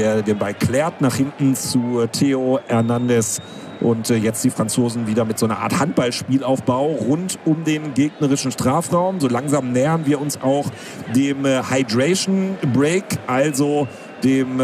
der den Ball klärt nach hinten zu Theo Hernandez. Und jetzt die Franzosen wieder mit so einer Art Handballspielaufbau rund um den gegnerischen Strafraum. So langsam nähern wir uns auch dem Hydration Break, also dem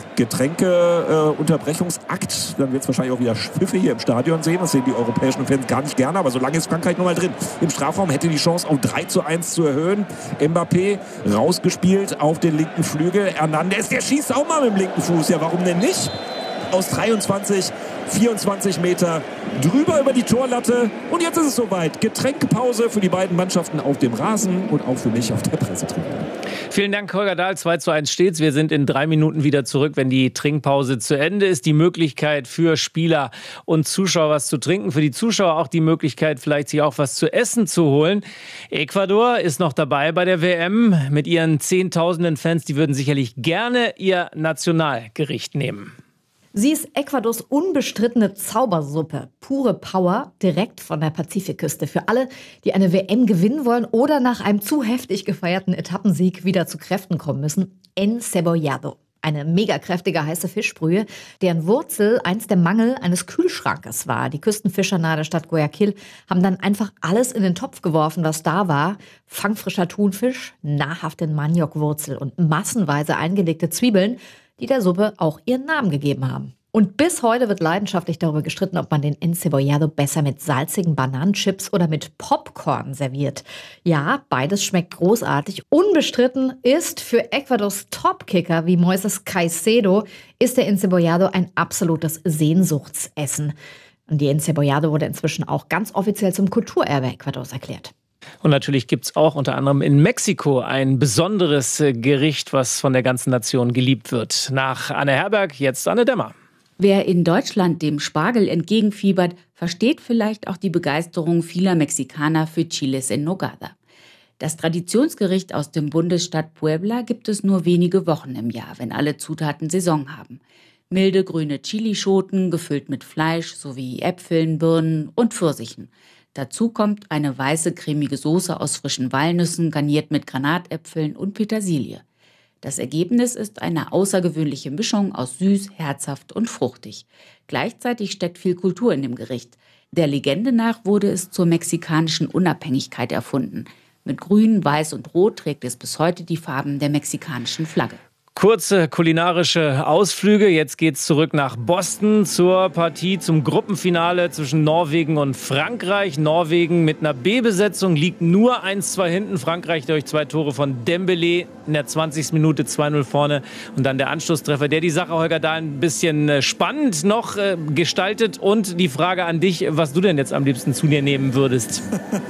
Getränkeunterbrechungsakt. Dann wird es wahrscheinlich auch wieder Pfiffe hier im Stadion sehen. Das sehen die europäischen Fans gar nicht gerne. Aber solange ist Frankreich nochmal drin. Im Strafraum hätte die Chance auf 3:1 zu erhöhen. Mbappé rausgespielt auf den linken Flügel. Hernandez, der schießt auch mal mit dem linken Fuß. Ja, warum denn nicht? Aus 24 Meter drüber über die Torlatte. Und jetzt ist es soweit. Getränkepause für die beiden Mannschaften auf dem Rasen und auch für mich auf der Pressetribüne. Vielen Dank, Holger Dahl. 2:1 steht's. Wir sind in 3 Minuten wieder zurück, wenn die Trinkpause zu Ende ist. Die Möglichkeit für Spieler und Zuschauer was zu trinken. Für die Zuschauer auch die Möglichkeit, vielleicht sich auch was zu essen zu holen. Ecuador ist noch dabei bei der WM. Mit ihren Zehntausenden Fans, die würden sicherlich gerne ihr Nationalgericht nehmen. Sie ist Ecuadors unbestrittene Zaubersuppe. Pure Power, direkt von der Pazifikküste. Für alle, die eine WM gewinnen wollen oder nach einem zu heftig gefeierten Etappensieg wieder zu Kräften kommen müssen. Encebollado. Eine mega kräftige heiße Fischbrühe, deren Wurzel einst der Mangel eines Kühlschrankes war. Die Küstenfischer nahe der Stadt Guayaquil haben dann einfach alles in den Topf geworfen, was da war. Fangfrischer Thunfisch, nahrhafte Maniokwurzel und massenweise eingelegte Zwiebeln, die der Suppe auch ihren Namen gegeben haben. Und bis heute wird leidenschaftlich darüber gestritten, ob man den Encebollado besser mit salzigen Bananenchips oder mit Popcorn serviert. Ja, beides schmeckt großartig. Unbestritten ist für Ecuadors Topkicker wie Moises Caicedo ist der Encebollado ein absolutes Sehnsuchtsessen. Und die Encebollado wurde inzwischen auch ganz offiziell zum Kulturerbe Ecuadors erklärt. Und natürlich gibt es auch unter anderem in Mexiko ein besonderes Gericht, was von der ganzen Nation geliebt wird. Nach Anne Herberg, jetzt Anne Dämmer. Wer in Deutschland dem Spargel entgegenfiebert, versteht vielleicht auch die Begeisterung vieler Mexikaner für Chiles en Nogada. Das Traditionsgericht aus dem Bundesstaat Puebla gibt es nur wenige Wochen im Jahr, wenn alle Zutaten Saison haben. Milde grüne Chilischoten, gefüllt mit Fleisch sowie Äpfeln, Birnen und Pfirsichen. Dazu kommt eine weiße, cremige Soße aus frischen Walnüssen, garniert mit Granatäpfeln und Petersilie. Das Ergebnis ist eine außergewöhnliche Mischung aus süß, herzhaft und fruchtig. Gleichzeitig steckt viel Kultur in dem Gericht. Der Legende nach wurde es zur mexikanischen Unabhängigkeit erfunden. Mit Grün, Weiß und Rot trägt es bis heute die Farben der mexikanischen Flagge. Kurze kulinarische Ausflüge. Jetzt geht's zurück nach Boston zur Partie, zum Gruppenfinale zwischen Norwegen und Frankreich. Norwegen mit einer B-Besetzung liegt nur 1:2 hinten. Frankreich durch 2 Tore von Dembélé in der 20. Minute 2:0 vorne. Und dann der Anschlusstreffer, der die Sache, Holger, da ein bisschen spannend noch gestaltet. Und die Frage an dich, was du denn jetzt am liebsten zu dir nehmen würdest.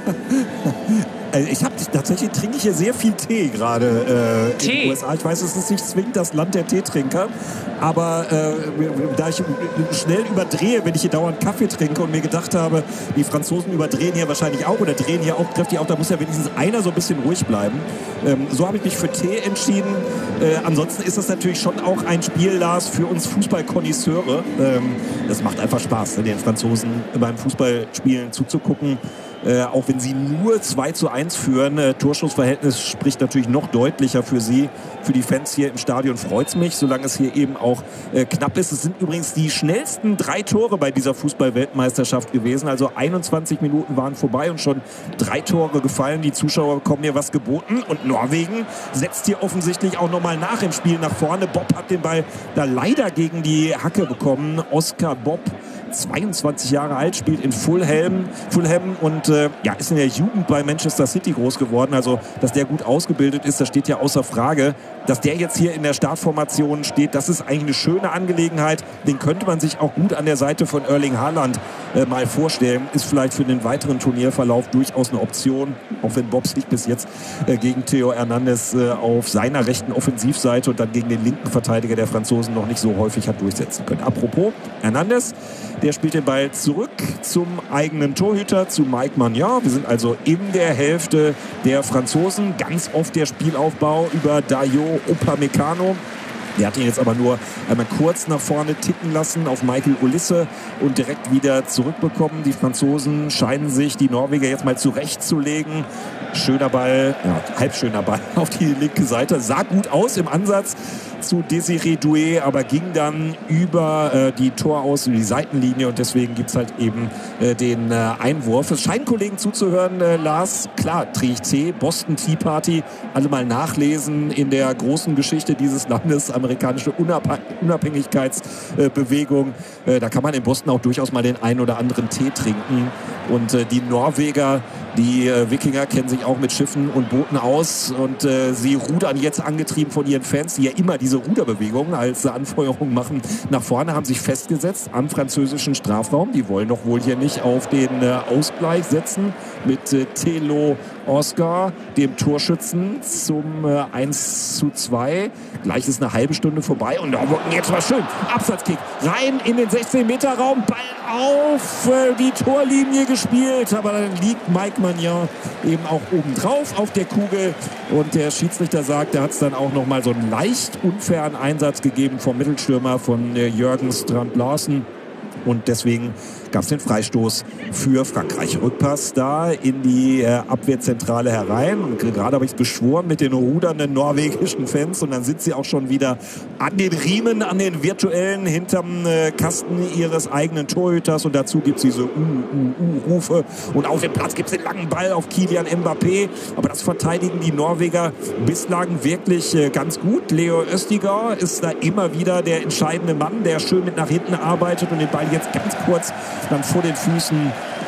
Tatsächlich trinke ich hier sehr viel Tee gerade in den USA. Ich weiß, es ist nicht zwingend das Land der Teetrinker, aber da ich schnell überdrehe, wenn ich hier dauernd Kaffee trinke und mir gedacht habe, die Franzosen überdrehen hier wahrscheinlich auch oder drehen hier auch kräftig auf, da muss ja wenigstens einer so ein bisschen ruhig bleiben. So habe ich mich für Tee entschieden. Ansonsten ist das natürlich schon auch ein Spiel, Lars, für uns Fußballkonnoisseure. Das macht einfach Spaß, den Franzosen beim Fußballspielen zuzugucken. Auch wenn sie nur 2:1 führen. Torschussverhältnis spricht natürlich noch deutlicher für sie. Für die Fans hier im Stadion freut es mich, solange es hier eben auch knapp ist. Es sind übrigens die schnellsten 3 Tore bei dieser Fußball-Weltmeisterschaft gewesen. Also 21 Minuten waren vorbei und schon 3 Tore gefallen. Die Zuschauer bekommen hier was geboten. Und Norwegen setzt hier offensichtlich auch nochmal nach im Spiel nach vorne. Bob hat den Ball da leider gegen die Hacke bekommen. Oscar Bob, 22 Jahre alt, spielt in Fulham und ist in der Jugend bei Manchester City groß geworden. Also, dass der gut ausgebildet ist, das steht ja außer Frage. Dass der jetzt hier in der Startformation steht, das ist eigentlich eine schöne Angelegenheit. Den könnte man sich auch gut an der Seite von Erling Haaland mal vorstellen. Ist vielleicht für den weiteren Turnierverlauf durchaus eine Option, auch wenn Bob sich bis jetzt gegen Theo Hernandez auf seiner rechten Offensivseite und dann gegen den linken Verteidiger der Franzosen noch nicht so häufig hat durchsetzen können. Apropos Hernandez, der spielt den Ball zurück zum eigenen Torhüter, zu Mike Maignan. Wir sind also in der Hälfte der Franzosen. Ganz oft der Spielaufbau über Dayo Upamecano. Der hat ihn jetzt aber nur einmal kurz nach vorne ticken lassen auf Michael Olise und direkt wieder zurückbekommen. Die Franzosen scheinen sich die Norweger jetzt mal zurechtzulegen. schöner Ball, halb schöner Ball auf die linke Seite. Sah gut aus im Ansatz zu Désiré Doué, aber ging dann über die die Seitenlinie und deswegen gibt es halt eben den Einwurf. Es scheint Kollegen zuzuhören, Lars. Klar, trinke ich Tee, Boston Tea Party, alle mal nachlesen in der großen Geschichte dieses Landes, amerikanische Unabhängigkeitsbewegung. Da kann man in Boston auch durchaus mal den einen oder anderen Tee trinken. Und die Norweger, die Wikinger kennen sich auch mit Schiffen und Booten aus und sie rudern jetzt angetrieben von ihren Fans, die ja immer diese Ruderbewegung als Anfeuerung machen. Nach vorne haben sich festgesetzt am französischen Strafraum. Die wollen doch wohl hier nicht auf den Ausgleich setzen mit Thelo Oscar, dem Torschützen, zum 1:2. Gleich ist eine halbe Stunde vorbei und jetzt war schön. Abseitskick rein in den 16-Meter-Raum, Ball auf die Torlinie gespielt, aber dann liegt Mike Maignan eben auch oben drauf auf der Kugel und der Schiedsrichter sagt, da hat es dann auch noch mal so einen leicht unfairen Einsatz gegeben vom Mittelstürmer von Jürgen Strand-Larsen. Und deswegen gab es den Freistoß für Frankreich. Rückpass da in die Abwehrzentrale herein. Und gerade habe ich es beschworen mit den rudernden norwegischen Fans. Und dann sind sie auch schon wieder an den Riemen, an den virtuellen, hinterm Kasten ihres eigenen Torhüters. Und dazu gibt es diese Rufe. Und auf dem Platz gibt es den langen Ball auf Kylian Mbappé. Aber das verteidigen die Norweger bislang wirklich ganz gut. Leo Østigård ist da immer wieder der entscheidende Mann, der schön mit nach hinten arbeitet und den Ball jetzt ganz kurz dann vor den Füßen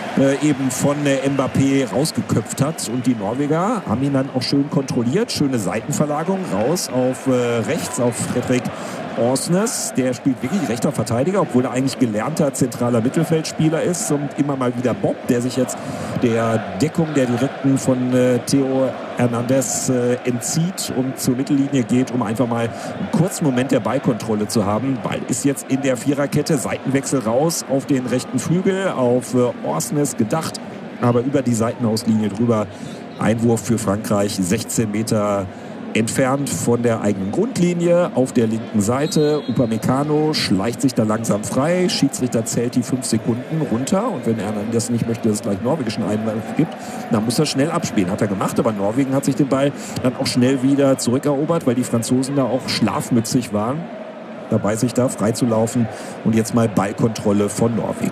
eben von Mbappé rausgeköpft hat. Und die Norweger haben ihn dann auch schön kontrolliert. Schöne Seitenverlagerung raus auf rechts auf Fredrik Orsnes. Der spielt wirklich rechter Verteidiger, obwohl er eigentlich gelernter zentraler Mittelfeldspieler ist. Und immer mal wieder Bob, der sich jetzt der Deckung der Direkten von Theo Hernandez entzieht und zur Mittellinie geht, um einfach mal einen kurzen Moment der Ballkontrolle zu haben. Ball ist jetzt in der Viererkette, Seitenwechsel raus auf den rechten Flügel, auf Orsnes gedacht, aber über die Seitenauslinie drüber. Einwurf für Frankreich, 16 Meter entfernt von der eigenen Grundlinie auf der linken Seite. Upamecano schleicht sich da langsam frei. Schiedsrichter zählt die 5 Sekunden runter. Und wenn er das nicht möchte, dass es gleich norwegischen Einwurf gibt, dann muss er schnell abspielen. Hat er gemacht, aber Norwegen hat sich den Ball dann auch schnell wieder zurückerobert, weil die Franzosen da auch schlafmützig waren, dabei sich da freizulaufen. Und jetzt mal Ballkontrolle von Norwegen.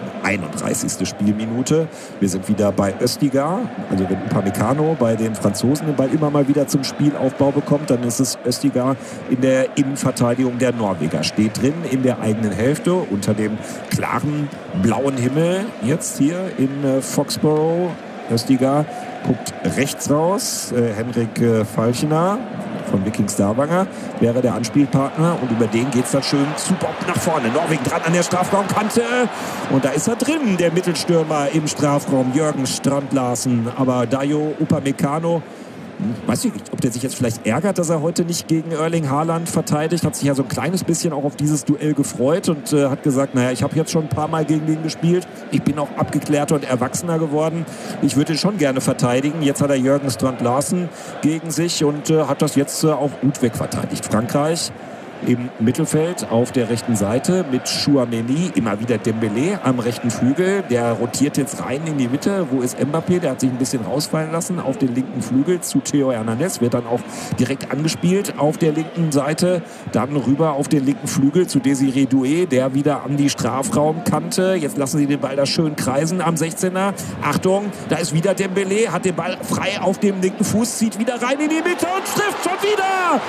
31. Spielminute. Wir sind wieder bei Østigård. Also wenn Upamecano bei den Franzosen den Ball immer mal wieder zum Spielaufbau bekommt, dann ist es Østigård in der Innenverteidigung der Norweger. Steht drin in der eigenen Hälfte unter dem klaren blauen Himmel. Jetzt hier in Foxborough. Østigård guckt rechts raus. Henrik Falchner von Viking Stavanger wäre der Anspielpartner und über den geht es dann schön zu Bob nach vorne. Norwegen dran an der Strafraumkante und da ist er drin, der Mittelstürmer im Strafraum, Jürgen Strand-Larsen. Aber Dayo Upamecano, weiß ich nicht, ob der sich jetzt vielleicht ärgert, dass er heute nicht gegen Erling Haaland verteidigt. Hat sich ja so ein kleines bisschen auch auf dieses Duell gefreut und hat gesagt, naja, ich habe jetzt schon ein paar Mal gegen den gespielt. Ich bin auch abgeklärter und erwachsener geworden. Ich würde ihn schon gerne verteidigen. Jetzt hat er Jürgen Strand-Larsen gegen sich und hat das jetzt auch gut wegverteidigt. Frankreich im Mittelfeld auf der rechten Seite mit Chouameni, immer wieder Dembélé am rechten Flügel. Der rotiert jetzt rein in die Mitte. Wo ist Mbappé? Der hat sich ein bisschen rausfallen lassen auf den linken Flügel zu Theo Hernandez. Wird dann auch direkt angespielt auf der linken Seite. Dann rüber auf den linken Flügel zu Désiré Doué, der wieder an die Strafraumkante. Jetzt lassen sie den Ball da schön kreisen am 16er. Achtung, da ist wieder Dembélé, hat den Ball frei auf dem linken Fuß, zieht wieder rein in die Mitte und trifft schon wieder!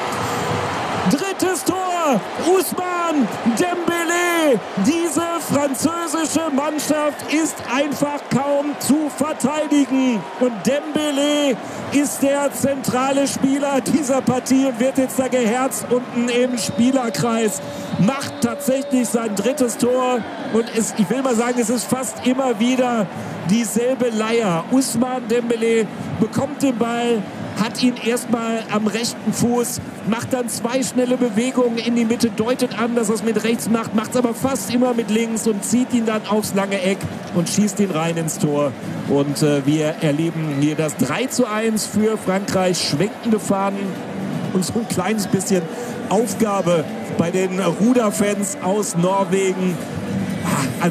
Drittes Tor, Ousmane Dembélé. Diese französische Mannschaft ist einfach kaum zu verteidigen. Und Dembélé ist der zentrale Spieler dieser Partie und wird jetzt da geherzt unten im Spielerkreis. Macht tatsächlich sein drittes Tor. Und ich will mal sagen, es ist fast immer wieder dieselbe Leier. Ousmane Dembélé bekommt den Ball, hat ihn erstmal am rechten Fuß, macht dann 2 schnelle Bewegungen in die Mitte, deutet an, dass er es mit rechts macht, macht es aber fast immer mit links und zieht ihn dann aufs lange Eck und schießt ihn rein ins Tor. Und wir erleben hier das 3:1 für Frankreich, schwenkende Fahnen und so ein kleines bisschen Aufgabe bei den Ruderfans aus Norwegen. Also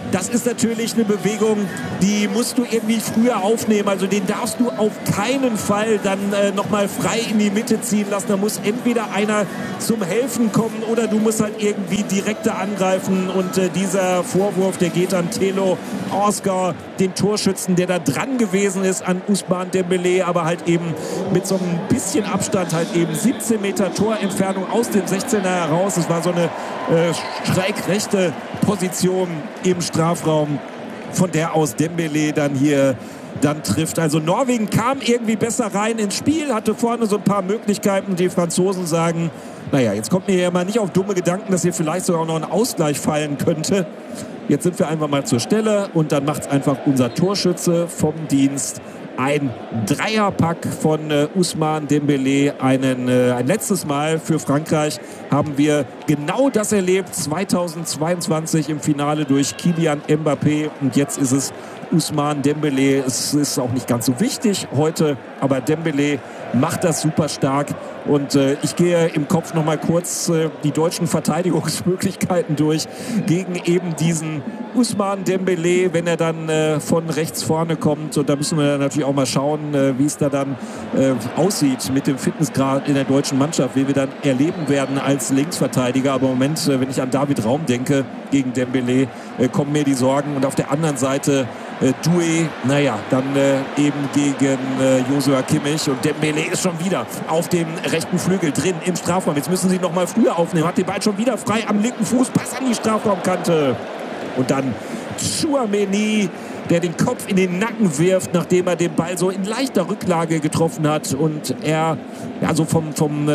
das ist natürlich eine Bewegung, die musst du irgendwie früher aufnehmen. Also den darfst du auf keinen Fall dann nochmal frei in die Mitte ziehen lassen. Da muss entweder einer zum Helfen kommen oder du musst halt irgendwie direkter angreifen. Und dieser Vorwurf, der geht an Thelo Oscar, den Torschützen, der da dran gewesen ist an Ousmane Dembélé, aber halt eben mit so ein bisschen Abstand, halt eben 17 Meter Torentfernung aus dem 16er heraus. Es war so eine schräg rechte Position im Strafraum, von der aus Dembélé dann trifft. Also Norwegen kam irgendwie besser rein ins Spiel, hatte vorne so ein paar Möglichkeiten. Die Franzosen sagen, naja, jetzt kommt mir ja mal nicht auf dumme Gedanken, dass hier vielleicht sogar auch noch ein Ausgleich fallen könnte. Jetzt sind wir einfach mal zur Stelle und dann macht es einfach unser Torschütze vom Dienst. Ein Dreierpack von Ousmane Dembélé. Ein letztes Mal für Frankreich haben wir genau das erlebt. 2022 im Finale durch Kylian Mbappé. Und jetzt ist es Ousmane Dembélé. Es ist auch nicht ganz so wichtig heute, aber Dembélé macht das super stark. Und ich gehe im Kopf noch mal kurz die deutschen Verteidigungsmöglichkeiten durch gegen eben diesen Ousmane Dembélé, wenn er dann von rechts vorne kommt. Und da müssen wir natürlich auch mal schauen, wie es da dann aussieht mit dem Fitnessgrad in der deutschen Mannschaft, wie wir dann erleben werden als Linksverteidiger. Aber im Moment, wenn ich an David Raum denke gegen Dembélé, kommen mir die Sorgen. Und auf der anderen Seite Doué, naja, dann eben gegen Joshua Kimmich. Und Dembélé ist schon wieder auf dem rechten Flügel drin im Strafraum. Jetzt müssen sie noch mal früher aufnehmen. Hat den Ball schon wieder frei am linken Fuß. Pass an die Strafraumkante. Und dann Tchouaméni, der den Kopf in den Nacken wirft, nachdem er den Ball so in leichter Rücklage getroffen hat. Und er, ja, so vom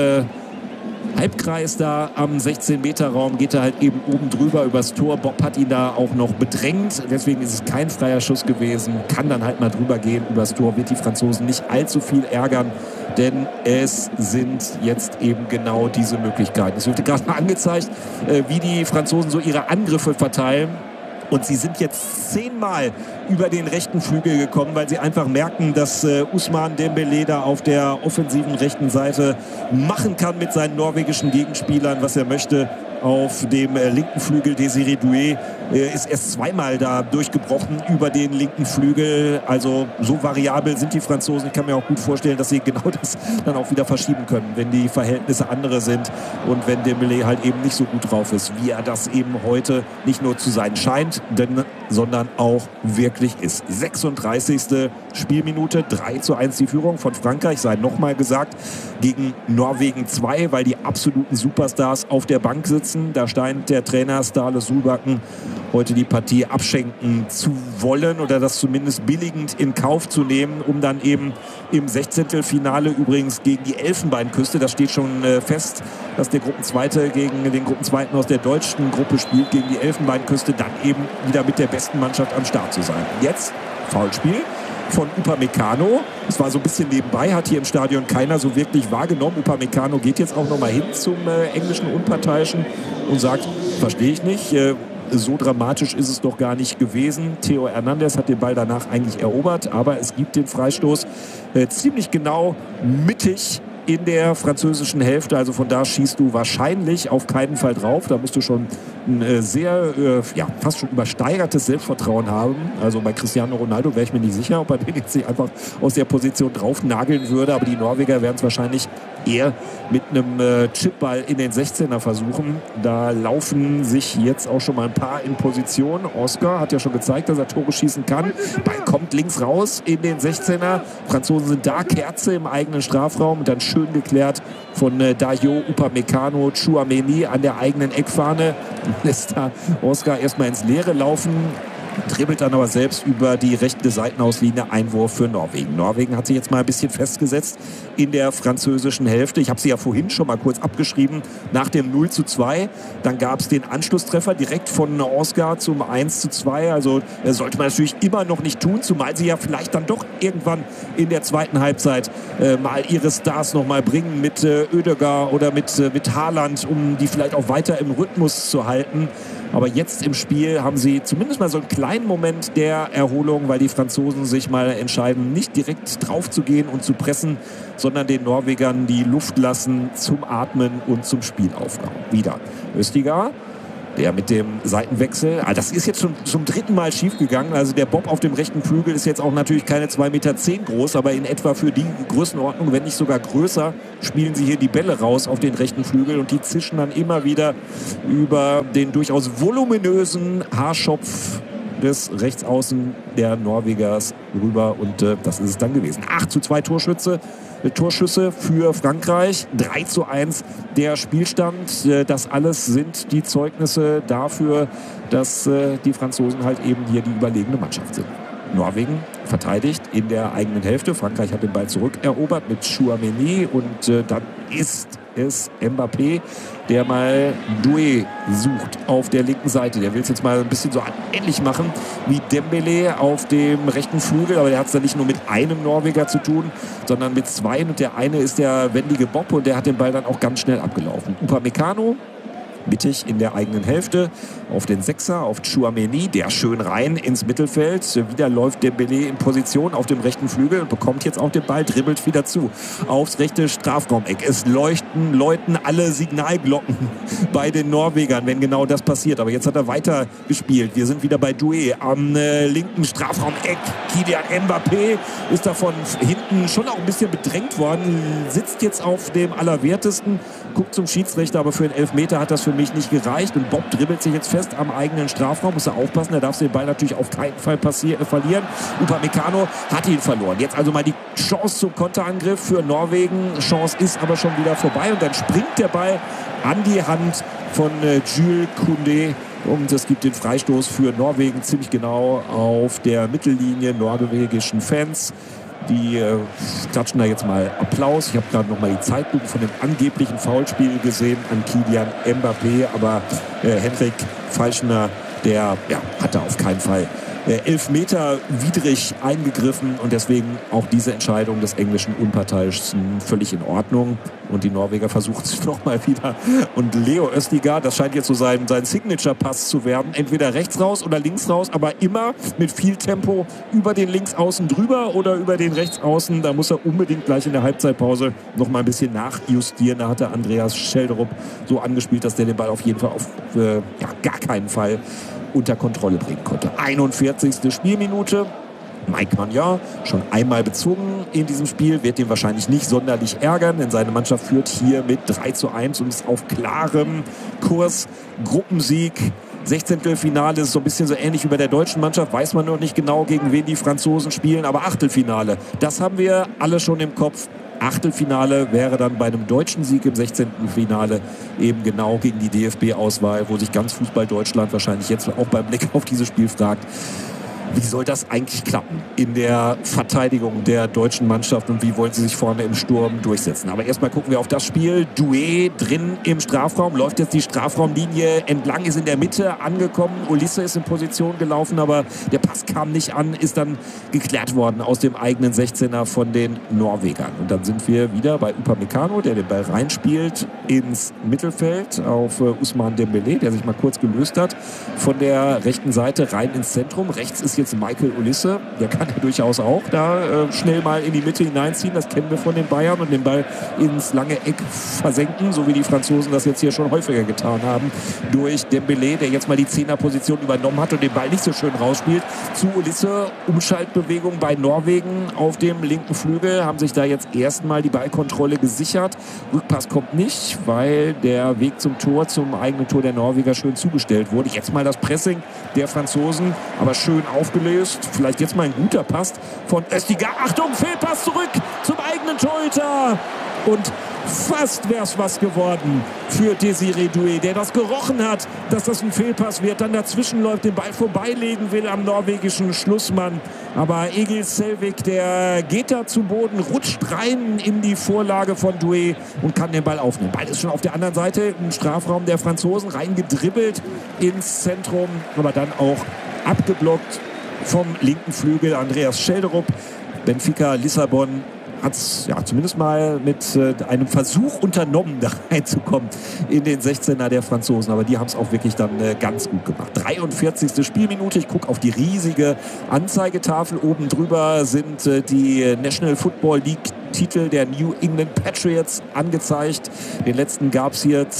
Halbkreis da am 16-Meter-Raum geht er halt eben oben drüber übers Tor. Bob hat ihn da auch noch bedrängt. Deswegen ist es kein freier Schuss gewesen. Kann dann halt mal drüber gehen übers Tor. Wird die Franzosen nicht allzu viel ärgern. Denn es sind jetzt eben genau diese Möglichkeiten. Es wird gerade angezeigt, wie die Franzosen so ihre Angriffe verteilen. Und sie sind jetzt 10-mal über den rechten Flügel gekommen, weil sie einfach merken, dass Ousmane Dembélé da auf der offensiven rechten Seite machen kann mit seinen norwegischen Gegenspielern, was er möchte. Auf dem linken Flügel Désiré Doué ist erst 2-mal da durchgebrochen über den linken Flügel. Also so variabel sind die Franzosen. Ich kann mir auch gut vorstellen, dass sie genau das dann auch wieder verschieben können, wenn die Verhältnisse andere sind und wenn Dembélé halt eben nicht so gut drauf ist, wie er das eben heute nicht nur zu sein scheint, sondern auch wirklich ist. 36. Spielminute, 3:1 die Führung von Frankreich, sei nochmal gesagt, gegen Norwegen 2, weil die absoluten Superstars auf der Bank sitzen. Da scheint der Trainer Ståle Solbakken heute die Partie abschenken zu wollen oder das zumindest billigend in Kauf zu nehmen, um dann eben im 16. übrigens gegen die Elfenbeinküste, das steht schon fest, dass der Gruppenzweite gegen den Gruppenzweiten aus der deutschen Gruppe spielt, gegen die Elfenbeinküste, dann eben wieder mit der besten Mannschaft am Start zu sein. Jetzt Foulspiel von Upamecano. Das war so ein bisschen nebenbei, hat hier im Stadion keiner so wirklich wahrgenommen. Upamecano geht jetzt auch noch mal hin zum englischen Unparteiischen und sagt, verstehe ich nicht, so dramatisch ist es doch gar nicht gewesen. Theo Hernandez hat den Ball danach eigentlich erobert, aber es gibt den Freistoß ziemlich genau mittig in der französischen Hälfte. Also von da schießt du wahrscheinlich auf keinen Fall drauf. Da musst du schon ein sehr, fast schon übersteigertes Selbstvertrauen haben. Also bei Cristiano Ronaldo wäre ich mir nicht sicher, ob er den jetzt nicht einfach aus der Position drauf nageln würde. Aber die Norweger werden es wahrscheinlich eher mit einem Chipball in den 16er versuchen. Da laufen sich jetzt auch schon mal ein paar in Position. Oscar hat ja schon gezeigt, dass er Tore schießen kann. Ball kommt links raus in den 16er. Franzosen sind da, Kerze im eigenen Strafraum und dann schön geklärt von Dayo Upamecano. Tchouaméni an der eigenen Eckfahne lässt da Oscar erstmal ins Leere laufen. Dribbelt dann aber selbst über die rechte Seitenauslinie. Einwurf für Norwegen. Norwegen hat sich jetzt mal ein bisschen festgesetzt in der französischen Hälfte. Ich habe sie ja vorhin schon mal kurz abgeschrieben. Nach dem 0:2, dann gab es den Anschlusstreffer direkt von Oscar zum 1:2. Also sollte man natürlich immer noch nicht tun, zumal sie ja vielleicht dann doch irgendwann in der zweiten Halbzeit mal ihre Stars noch mal bringen mit Ødegaard oder mit Haaland, um die vielleicht auch weiter im Rhythmus zu halten. Aber jetzt im Spiel haben sie zumindest mal so einen kleinen Moment der Erholung, weil die Franzosen sich mal entscheiden, nicht direkt drauf zu gehen und zu pressen, sondern den Norwegern die Luft lassen zum Atmen und zum Spielaufbau. Wieder Østigard Der mit dem Seitenwechsel, das ist jetzt schon zum dritten Mal schief gegangen. Also der Bob auf dem rechten Flügel ist jetzt auch natürlich keine 2,10 Meter groß, aber in etwa für die Größenordnung, wenn nicht sogar größer, spielen sie hier die Bälle raus auf den rechten Flügel und die zischen dann immer wieder über den durchaus voluminösen Haarschopf des Rechtsaußen der Norwegers rüber und das ist es dann gewesen. 8:2 Torschüsse für Frankreich, 3:1 der Spielstand. Das alles sind die Zeugnisse dafür, dass die Franzosen halt eben hier die überlegene Mannschaft sind. Norwegen verteidigt in der eigenen Hälfte. Frankreich hat den Ball zurückerobert mit Chouameni und dann ist es Mbappé, der mal Doué sucht auf der linken Seite. Der will es jetzt mal ein bisschen so ähnlich machen wie Dembélé auf dem rechten Flügel, aber der hat es dann nicht nur mit einem Norweger zu tun, sondern mit zwei und der eine ist der wendige Bob und der hat den Ball dann auch ganz schnell abgelaufen. Upamecano mittig in der eigenen Hälfte auf den Sechser, auf Chouameni, der schön rein ins Mittelfeld. Wieder läuft Dembélé in Position auf dem rechten Flügel und bekommt jetzt auch den Ball, dribbelt wieder zu aufs rechte Strafraumeck. Es läuten alle Signalglocken bei den Norwegern, wenn genau das passiert. Aber jetzt hat er weiter gespielt. Wir sind wieder bei Doué am linken Strafraumeck. Kylian Mbappé ist davon hinten schon auch ein bisschen bedrängt worden, sitzt jetzt auf dem Allerwertesten, guckt zum Schiedsrichter, aber für einen Elfmeter hat das für mich nicht gereicht und Bob dribbelt sich jetzt fest am eigenen Strafraum, muss er aufpassen, er darf den Ball natürlich auf keinen Fall verlieren. Upamecano hat ihn verloren. Jetzt also mal die Chance zum Konterangriff für Norwegen. Chance ist aber schon wieder vorbei und dann springt der Ball an die Hand von Jules Koundé. Und es gibt den Freistoß für Norwegen ziemlich genau auf der Mittellinie. Norwegischen Fans, die klatschen da jetzt mal Applaus. Ich habe gerade noch mal die Zeitlupe von dem angeblichen Foulspiel gesehen an Kylian Mbappé. Aber Henrik Falschner, der hat da auf keinen Fall Elfmeter widrig eingegriffen und deswegen auch diese Entscheidung des englischen Unparteiischen völlig in Ordnung. Und die Norweger versuchen es nochmal wieder. Und Leo Østigard, das scheint jetzt so sein Signature-Pass zu werden. Entweder rechts raus oder links raus, aber immer mit viel Tempo über den Linksaußen drüber oder über den Rechtsaußen. Da muss er unbedingt gleich in der Halbzeitpause noch mal ein bisschen nachjustieren. Da hat der Andreas Schelderup so angespielt, dass der den Ball auf jeden Fall auf gar keinen Fall unter Kontrolle bringen konnte. 41. Spielminute. Mike Maignan schon einmal bezogen in diesem Spiel, wird ihn wahrscheinlich nicht sonderlich ärgern, denn seine Mannschaft führt hier mit 3:1 und ist auf klarem Kurs. Gruppensieg, 16. Finale ist so ein bisschen so ähnlich wie bei der deutschen Mannschaft, weiß man noch nicht genau, gegen wen die Franzosen spielen, aber Achtelfinale, das haben wir alle schon im Kopf. Achtelfinale wäre dann bei einem deutschen Sieg im 16. Finale eben genau gegen die DFB-Auswahl, wo sich ganz Fußball Deutschland wahrscheinlich jetzt auch beim Blick auf dieses Spiel fragt, wie soll das eigentlich klappen in der Verteidigung der deutschen Mannschaft und wie wollen sie sich vorne im Sturm durchsetzen? Aber erstmal gucken wir auf das Spiel. Doué drin im Strafraum, läuft jetzt die Strafraumlinie entlang, ist in der Mitte angekommen. Olise ist in Position gelaufen, aber der Pass kam nicht an, ist dann geklärt worden aus dem eigenen 16er von den Norwegern. Und dann sind wir wieder bei Upamecano, der den Ball reinspielt ins Mittelfeld auf Ousmane Dembélé, der sich mal kurz gelöst hat von der rechten Seite rein ins Zentrum. Rechts ist jetzt Michael Olise, der kann ja durchaus auch da schnell mal in die Mitte hineinziehen, das kennen wir von den Bayern, und den Ball ins lange Eck versenken, so wie die Franzosen das jetzt hier schon häufiger getan haben, durch Dembélé, der jetzt mal die Zehnerposition übernommen hat und den Ball nicht so schön rausspielt, zu Olise. Umschaltbewegung bei Norwegen auf dem linken Flügel, haben sich da jetzt erstmal die Ballkontrolle gesichert. Rückpass kommt nicht, weil der Weg zum Tor, zum eigenen Tor der Norweger schön zugestellt wurde. Jetzt mal das Pressing der Franzosen, aber schön aufgelöst. Vielleicht jetzt mal ein guter Pass von Østigard. Achtung, Fehlpass zurück zum eigenen Torhüter. Und fast wäre es was geworden für Désiré Doué, der das gerochen hat, dass das ein Fehlpass wird, dann dazwischen läuft, den Ball vorbeilegen will am norwegischen Schlussmann. Aber Egil Selvik, der geht da zu Boden, rutscht rein in die Vorlage von Doué und kann den Ball aufnehmen. Ball ist schon auf der anderen Seite im Strafraum der Franzosen, reingedribbelt ins Zentrum, aber dann auch abgeblockt vom linken Flügel Andreas Schelderup. Benfica Lissabon hat es zumindest mal mit einem Versuch unternommen, da reinzukommen in den 16er der Franzosen. Aber die haben es auch wirklich dann ganz gut gemacht. 43. Spielminute. Ich gucke auf die riesige Anzeigetafel. Oben drüber sind die National Football League Titel der New England Patriots angezeigt. Den letzten gab es hier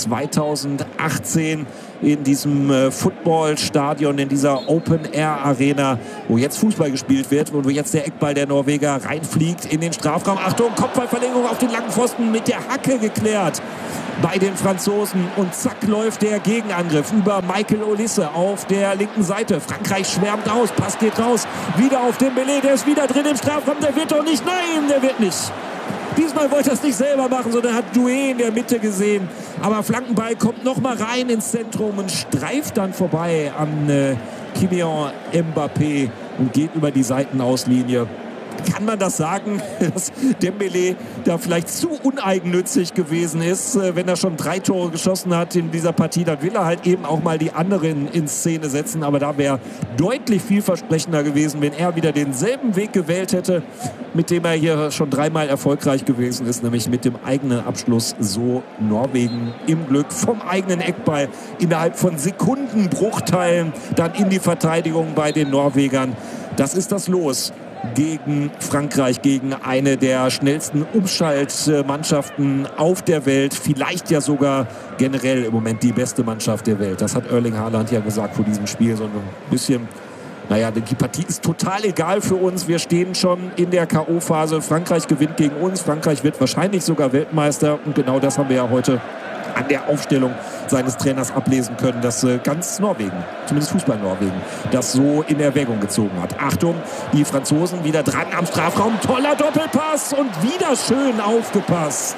2018 in diesem Footballstadion, in dieser Open-Air-Arena, wo jetzt Fußball gespielt wird und wo jetzt der Eckball der Norweger reinfliegt in den Strafraum. Achtung, Kopfballverlängerung auf den langen Pfosten, mit der Hacke geklärt bei den Franzosen. Und zack läuft der Gegenangriff über Michael Olise auf der linken Seite. Frankreich schwärmt aus, Pass geht raus, wieder auf Dembélé, der ist wieder drin im Strafraum, der wird doch nicht, nein, der wird nicht. Diesmal wollte er es nicht selber machen, sondern hat Doué in der Mitte gesehen. Aber Flankenball kommt nochmal rein ins Zentrum und streift dann vorbei an Kylian Mbappé und geht über die Seitenauslinie. Kann man das sagen, dass Dembélé da vielleicht zu uneigennützig gewesen ist, wenn er schon 3 Tore geschossen hat in dieser Partie? Dann will er halt eben auch mal die anderen in Szene setzen. Aber da wäre deutlich vielversprechender gewesen, wenn er wieder denselben Weg gewählt hätte, mit dem er hier schon 3-mal erfolgreich gewesen ist, nämlich mit dem eigenen Abschluss. So Norwegen im Glück vom eigenen Eckball innerhalb von Sekundenbruchteilen dann in die Verteidigung bei den Norwegern. Das ist das Los gegen Frankreich, gegen eine der schnellsten Umschaltmannschaften auf der Welt, vielleicht ja sogar generell im Moment die beste Mannschaft der Welt. Das hat Erling Haaland ja gesagt vor diesem Spiel, so ein bisschen, naja, die Partie ist total egal für uns. Wir stehen schon in der K.O.-Phase. Frankreich gewinnt gegen uns. Frankreich wird wahrscheinlich sogar Weltmeister. Und genau das haben wir ja heute an der Aufstellung seines Trainers ablesen können, dass ganz Norwegen, zumindest Fußball-Norwegen, das so in Erwägung gezogen hat. Achtung, die Franzosen wieder dran am Strafraum. Toller Doppelpass und wieder schön aufgepasst.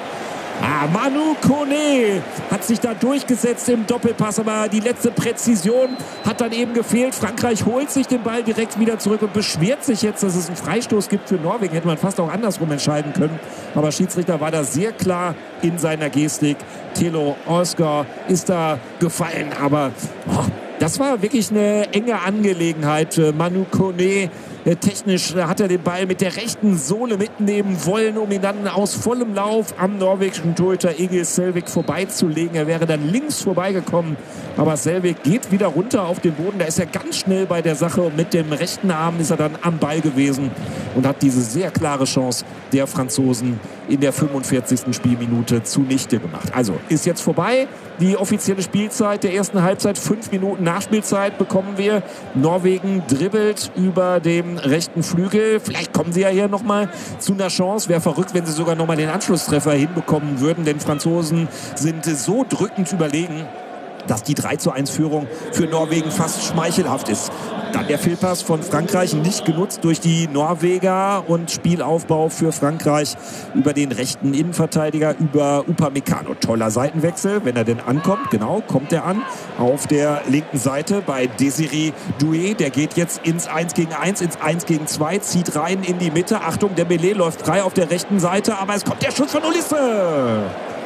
Manu Kone hat sich da durchgesetzt im Doppelpass, aber die letzte Präzision hat dann eben gefehlt. Frankreich holt sich den Ball direkt wieder zurück und beschwert sich jetzt, dass es einen Freistoß gibt für Norwegen. Hätte man fast auch andersrum entscheiden können. Aber Schiedsrichter war da sehr klar in seiner Gestik. Thelo Oscar ist da gefallen, aber das war wirklich eine enge Angelegenheit. Manu Kone technisch hat er den Ball mit der rechten Sohle mitnehmen wollen, um ihn dann aus vollem Lauf am norwegischen Torhüter Egil Selvik vorbeizulegen. Er wäre dann links vorbeigekommen, aber Selvik geht wieder runter auf den Boden. Da ist er ganz schnell bei der Sache und mit dem rechten Arm ist er dann am Ball gewesen und hat diese sehr klare Chance der Franzosen in der 45. Spielminute zunichte gemacht. Also ist jetzt vorbei. Die offizielle Spielzeit der ersten Halbzeit, 5 Minuten Nachspielzeit bekommen wir. Norwegen dribbelt über dem rechten Flügel. Vielleicht kommen sie ja hier nochmal zu einer Chance. Wäre verrückt, wenn sie sogar nochmal den Anschlusstreffer hinbekommen würden. Denn Franzosen sind so drückend überlegen, dass die 3:1-Führung für Norwegen fast schmeichelhaft ist. Dann der Fehlpass von Frankreich, nicht genutzt durch die Norweger, und Spielaufbau für Frankreich über den rechten Innenverteidiger, über Upamecano. Toller Seitenwechsel, wenn er denn ankommt. Genau, kommt er an. Auf der linken Seite bei Désiré Doué. Der geht jetzt ins 1-gegen-1, ins 1-gegen-2, zieht rein in die Mitte. Achtung, Dembélé läuft frei auf der rechten Seite, aber es kommt der Schuss von Olise.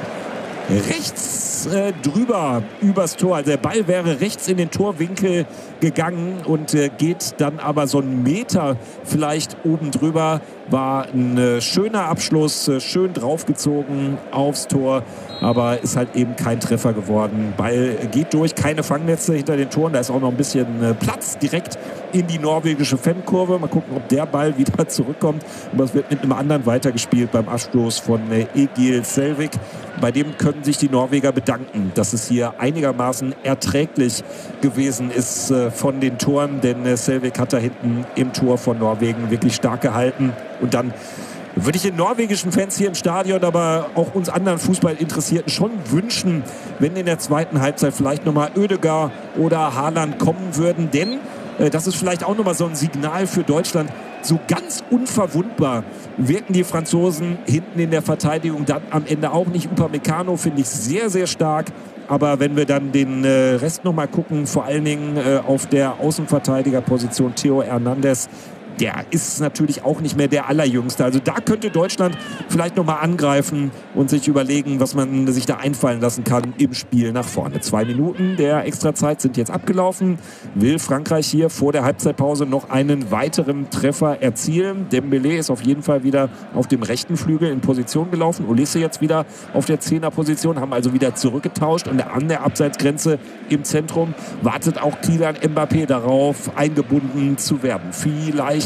Rechts drüber übers Tor. Also der Ball wäre rechts in den Torwinkel gegangen und geht dann aber so einen Meter vielleicht oben drüber. War ein schöner Abschluss, schön draufgezogen aufs Tor, aber ist halt eben kein Treffer geworden. Ball geht durch, keine Fangnetze hinter den Toren. Da ist auch noch ein bisschen Platz direkt in die norwegische Fankurve. Mal gucken, ob der Ball wieder zurückkommt. Aber es wird mit einem anderen weitergespielt beim Abstoß von Egil Selvik. Bei dem können sich die Norweger bedanken, dass es hier einigermaßen erträglich gewesen ist von den Toren, denn Selvik hat da hinten im Tor von Norwegen wirklich stark gehalten. Und dann würde ich den norwegischen Fans hier im Stadion, aber auch uns anderen Fußballinteressierten schon wünschen, wenn in der zweiten Halbzeit vielleicht nochmal Ødegaard oder Haaland kommen würden. Denn das ist vielleicht auch nochmal so ein Signal für Deutschland. So ganz unverwundbar wirken die Franzosen hinten in der Verteidigung dann am Ende auch nicht. Upamecano finde ich sehr, sehr stark. Aber wenn wir dann den Rest nochmal gucken, vor allen Dingen auf der Außenverteidigerposition Theo Hernandez, der ist natürlich auch nicht mehr der Allerjüngste. Also da könnte Deutschland vielleicht nochmal angreifen und sich überlegen, was man sich da einfallen lassen kann im Spiel nach vorne. 2 Minuten der Extrazeit sind jetzt abgelaufen. Will Frankreich hier vor der Halbzeitpause noch einen weiteren Treffer erzielen? Dembélé ist auf jeden Fall wieder auf dem rechten Flügel in Position gelaufen. Olise jetzt wieder auf der 10er-Position, haben also wieder zurückgetauscht. Und an der Abseitsgrenze im Zentrum wartet auch Kylian Mbappé darauf, eingebunden zu werden. Vielleicht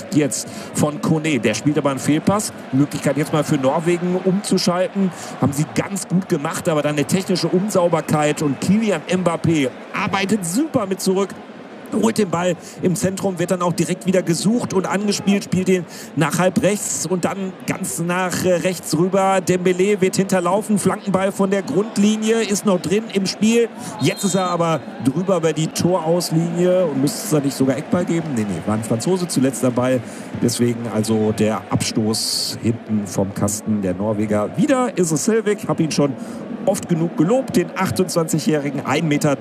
gemacht jetzt von Kone. Der spielt aber einen Fehlpass. Möglichkeit jetzt mal für Norwegen umzuschalten. Haben sie ganz gut gemacht, aber dann eine technische Unsauberkeit und Kylian Mbappé arbeitet super mit zurück. Holt den Ball im Zentrum, wird dann auch direkt wieder gesucht und angespielt, spielt ihn nach halb rechts und dann ganz nach rechts rüber. Dembélé wird hinterlaufen, Flankenball von der Grundlinie, ist noch drin im Spiel. Jetzt ist er aber drüber über die Torauslinie und müsste es da nicht sogar Eckball geben? Nee, war ein Franzose zuletzt der Ball. Deswegen also der Abstoß hinten vom Kasten der Norweger. Wieder ist es Selvik, habe ihn schon oft genug gelobt, den 28-jährigen 1,93 Meter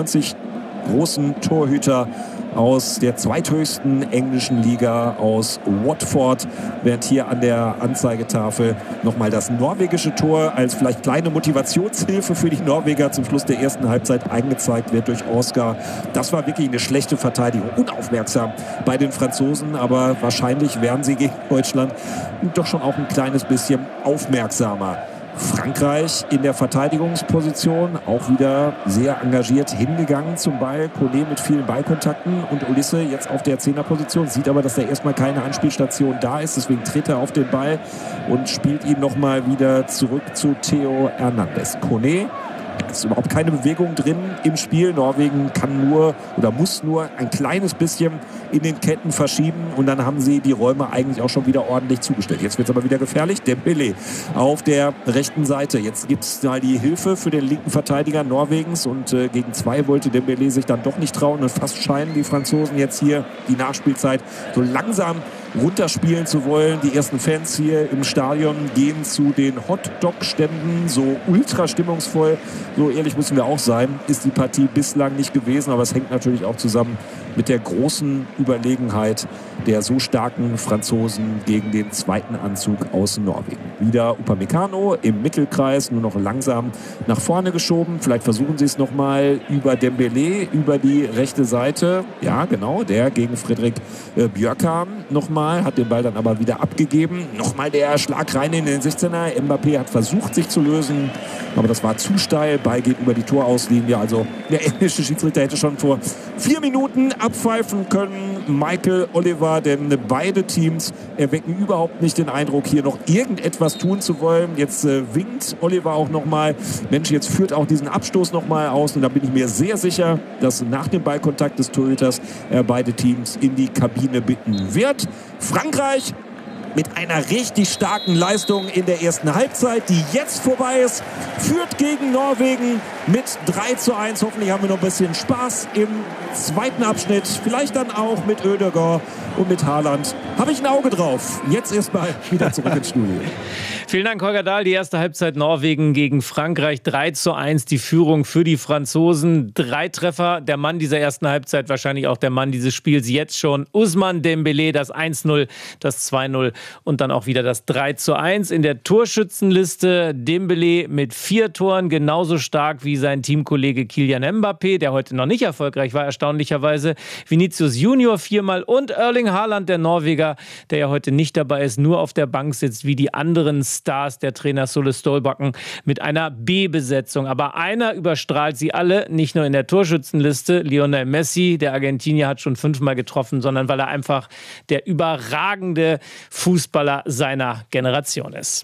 großen Torhüter aus der zweithöchsten englischen Liga aus Watford, während hier an der Anzeigetafel nochmal das norwegische Tor als vielleicht kleine Motivationshilfe für die Norweger zum Schluss der ersten Halbzeit eingezeigt wird durch Oscar. Das war wirklich eine schlechte Verteidigung, unaufmerksam bei den Franzosen, aber wahrscheinlich wären sie gegen Deutschland doch schon auch ein kleines bisschen aufmerksamer. Frankreich in der Verteidigungsposition auch wieder sehr engagiert hingegangen zum Ball. Kone mit vielen Ballkontakten und Olise jetzt auf der 10er-Position. Sieht aber, dass da erstmal keine Anspielstation da ist. Deswegen tritt er auf den Ball und spielt ihn nochmal wieder zurück zu Theo Hernandez. Kone. Es ist überhaupt keine Bewegung drin im Spiel. Norwegen kann nur oder muss nur ein kleines bisschen in den Ketten verschieben und dann haben sie die Räume eigentlich auch schon wieder ordentlich zugestellt. Jetzt wird es aber wieder gefährlich. Dembélé auf der rechten Seite. Jetzt gibt es mal die Hilfe für den linken Verteidiger Norwegens und gegen 2 wollte Dembélé sich dann doch nicht trauen und fast scheinen die Franzosen jetzt hier die Nachspielzeit so langsam runterspielen zu wollen. Die ersten Fans hier im Stadion gehen zu den Hotdog-Ständen, so ultra stimmungsvoll. So ehrlich müssen wir auch sein, ist die Partie bislang nicht gewesen, aber es hängt natürlich auch zusammen mit der großen Überlegenheit der so starken Franzosen gegen den zweiten Anzug aus Norwegen. Wieder Upamecano im Mittelkreis, nur noch langsam nach vorne geschoben. Vielleicht versuchen sie es nochmal über Dembélé, über die rechte Seite. Ja, genau, der gegen Frederik Bjørkan nochmal, hat den Ball dann aber wieder abgegeben. Nochmal der Schlag rein in den 16er. Mbappé hat versucht, sich zu lösen, aber das war zu steil. Ball geht über die Torauslinie. Also der englische Schiedsrichter hätte schon vor 4 Minuten abpfeifen können. Michael Oliver, denn beide Teams erwecken überhaupt nicht den Eindruck, hier noch irgendetwas tun zu wollen. Jetzt winkt Oliver auch nochmal. Mensch, jetzt führt auch diesen Abstoß nochmal aus. Und da bin ich mir sehr sicher, dass nach dem Ballkontakt des Torhüters er beide Teams in die Kabine bitten wird. Frankreich mit einer richtig starken Leistung in der ersten Halbzeit, die jetzt vorbei ist, führt gegen Norwegen mit 3:1. Hoffentlich haben wir noch ein bisschen Spaß im zweiten Abschnitt. Vielleicht dann auch mit Ødegaard und mit Haaland. Habe ich ein Auge drauf. Jetzt erstmal wieder zurück ins Studio. Vielen Dank, Holger Dahl. Die erste Halbzeit Norwegen gegen Frankreich. 3:1 die Führung für die Franzosen. 3 Treffer. Der Mann dieser ersten Halbzeit, wahrscheinlich auch der Mann dieses Spiels jetzt schon. Ousmane Dembélé, das 1:0, das 2:0 und dann auch wieder das 3:1. In der Torschützenliste Dembélé mit 4 Toren, genauso stark wie sein Teamkollege Kylian Mbappé, der heute noch nicht erfolgreich war, erstaunlicherweise. Vinicius Junior 4-mal und Erling Haaland, der Norweger, der ja heute nicht dabei ist, nur auf der Bank sitzt, wie die anderen Stars der Trainer Solle Stolbakken mit einer B-Besetzung. Aber einer überstrahlt sie alle, nicht nur in der Torschützenliste. Lionel Messi, der Argentinier, hat schon 5-mal getroffen, sondern weil er einfach der überragende Fußballer seiner Generation ist.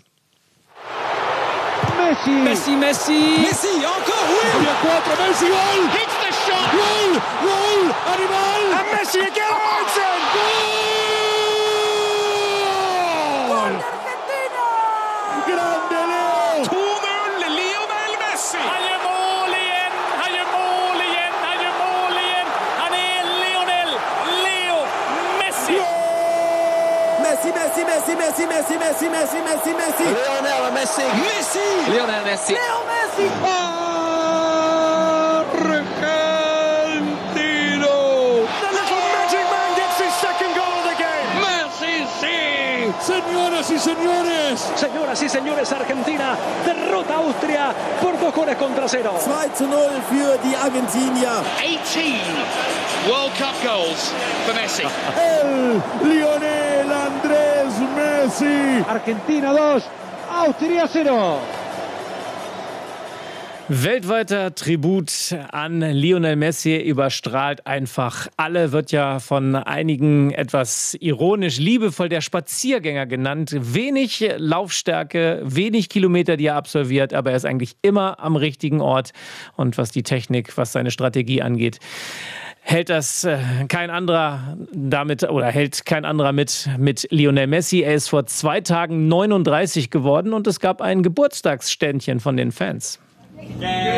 Messi, Messi, Messi, Messi, encore, oui, 4, Messi, Gol, hits the shot, Gol, Animal, and Messi again, Gol! Grande Leo! 2-0, Lionel Messi! Han gör mål igen, han gör mål igen, han gör mål igen. Han är Lionel Leo Messi! Messi, Messi, Messi, Messi, Messi, Messi, Messi, Messi, Messi! Lionel Messi! Messi! Lionel Messi! Leo Messi! Argentino! The little magic man gets his second goal of the game! Messi, sí! Señoras y señores! Señoras y señores, Argentina derrota a Austria por 2-0. 2-0 für die Argentinier. 18 World Cup goals for Messi. El Lionel Andrés Messi. Argentina 2, Austria 0. Weltweiter Tribut an Lionel Messi überstrahlt einfach alle, wird ja von einigen etwas ironisch liebevoll der Spaziergänger genannt. Wenig Laufstärke, wenig Kilometer, die er absolviert, aber er ist eigentlich immer am richtigen Ort. Und was die Technik, was seine Strategie angeht, hält das kein anderer mit Lionel Messi. Er ist vor 2 Tagen 39 geworden und es gab ein Geburtstagsständchen von den Fans.